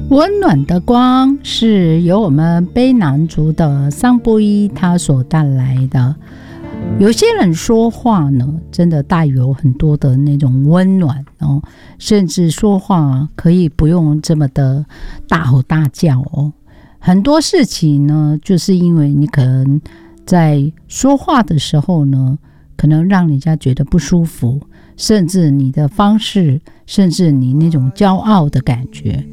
温暖的光是由我们卑南族的桑布依他所带来的。有些人说话呢，真的带有很多的那种温暖哦，甚至说话可以不用这么的大吼大叫哦。很多事情呢，就是因为你可能在说话的时候呢，可能让人家觉得不舒服，甚至你的方式，甚至你那种骄傲的感觉。